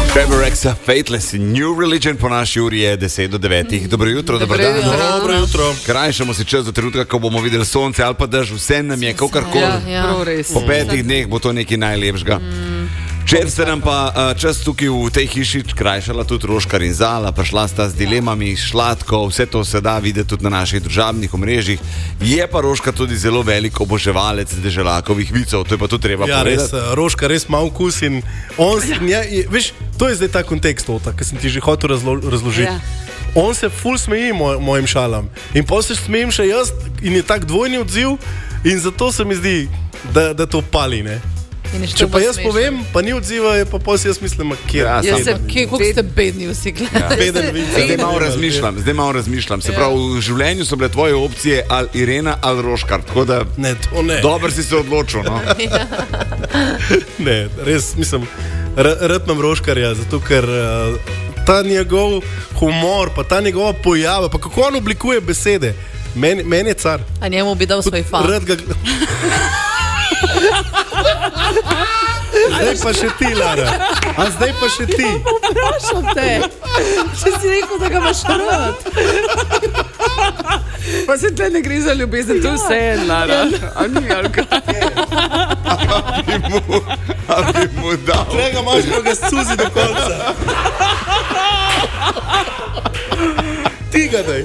Rexa, Fateless, New Religion po naši uri je 10 do 9. Dobro jutro, Dobro jutro. Krajšamo si čas do trenutka, ko bomo videli sonce ali pa dež, vse nam je kakorkoli. Po 5 dneh bo to nekaj najlepšega. Včeraj se nam pa čas tukaj v tej hiši krajšala tudi Roškar in Zala, prišla sta z dilemami, šladko, vse to se da videti tudi na naših družabnih omrežjih. Je pa Roškar tudi zelo velik oboževalec deželakovih vicov, to je pa tudi treba povedati. Ja, res, Roškar res ima vkus in veš, to je zdaj ta kontekst, ki sem ti že hotel razložiti. Ja. On se ful smeji mojim šalam in potem se smejem še jaz in je tak dvojni odziv in zato se mi zdi, da to pali, ne? Če pa jaz povem, pa ni odziva, pa potem jaz mislim, kje kako ste bedni vsi gledali. Zdaj malo razmišljam. Se pravi, v življenju so bile tvoje opcije ali Irena ali Roškar, tako da ne, to ne. Dobro si se odločil, no? Ne, res, mislim, rad imam Roškarja, zato ker ta njegov humor, pa ta njegova pojava, pa kako on oblikuje besede, meni je car. A njemu bi dal svoj fan. Zdaj pa še ti, Lara. A zdaj pa še ti. Vprašam te, če si rekel, da ga imaš rad. Pa se tle ne gre za ljubezen, to vse je, Lara. A ni, ali kaj? A bi mu dal. Tega imaš, ko ga scuzi do konca. Ti ga daj.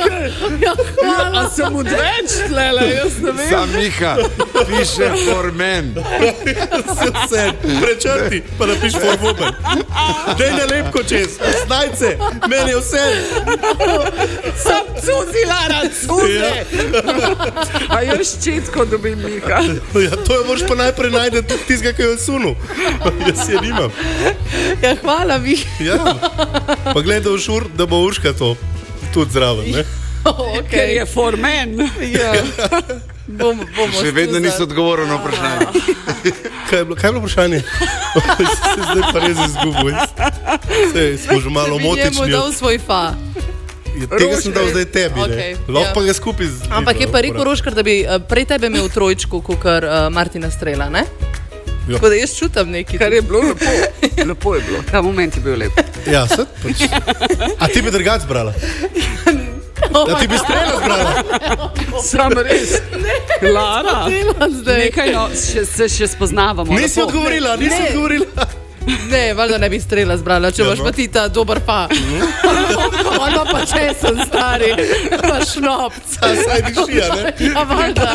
A sem odveč tlele, jaz ne vem. Sam Miha, piše for men. Vse, prečrti, pa napiš for woman. Dej na lepko čez, znajce, meni je vse. Sam cuzi, Lara, cuzi. A jaz ščetko dobim, Miha. Ja, to je moraš pa najprej najde tudi tizga, ki jo je sunul. Jaz je nimam. Ja, hvala, Miha. Ja, pa gledaj, da bo Urška to tudi zraven, ne? Okay. Ker je for men. Ja. Še vedno nisi odgovoril na vprašanje. Kaj je bilo vprašanje? Se zdaj pa res izgubil. Smo že malo motični. Bi njemu dal svoj fa. Tega sem dal zdaj tebi, okay, ne? Lahko pa ga skupaj z... Ampak je pa rekel Roškar, da bi prej tebe imel trojčku, kakor Martina Strela, ne? Jo. Tako da jaz čutam nekaj. Kar je bilo lepo. Lepo je bilo. Ta moment je bil lep. Ja, sad pač. A ti bi drugač zbrala? Da ti bi Strela zbrala? Sam res. Lara, nekaj no, se še spoznavamo. Nisi odgovorila. Ne, valjda ne bi Strela zbrala, če imaš pa ti ta dober pa. Ono pa česen, stari, pa šnopca. Saj dišija, ne? Ja, valjda.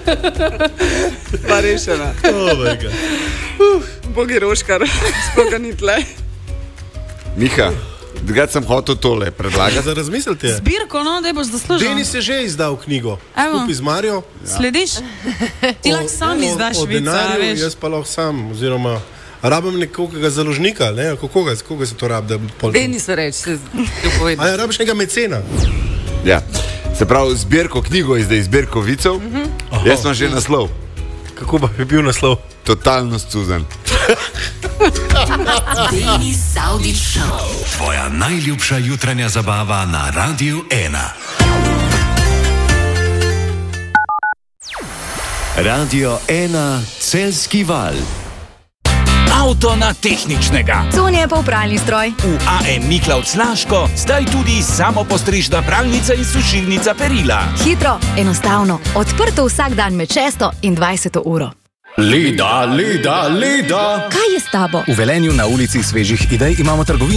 Pa rešena. Oh, Bogi Roškar, spoga ni tle. Miha, drugače sem hotel tole predlagati. Za razmisliti je. Zbirko, no, da boš zaslužil. Denis je že izdal knjigo. Skupaj z Marijo. Slediš? Ti lahko sam izdaš vica, veš. Jaz pa lahko sam, oziroma rabim nekoga založnika, ne? Koga se to rabi? Denis reč, se povedal. A ja, rabiš nekega mecena. Ja, se pravi, zbirko knjigo je zdaj zbirko vicov. Jaz imam že naslov. Kako pa bi bil naslov? Totalno scuzan. Denis Saudić Show. Tvoja najljubša jutranja zabava na Radiu 1. Radio 1 Celjski val. Avto na tehničnega. Cunje pa v pralni stroj. V AM Miklavc Laško zdaj tudi samopostrižna pralnica in sušilnica perila. Hitro, enostavno, odprto vsak dan med 6 in 20 uro. Leda. Kaj je s tabo? V Velenju na ulici Svežih idej imamo trgovino.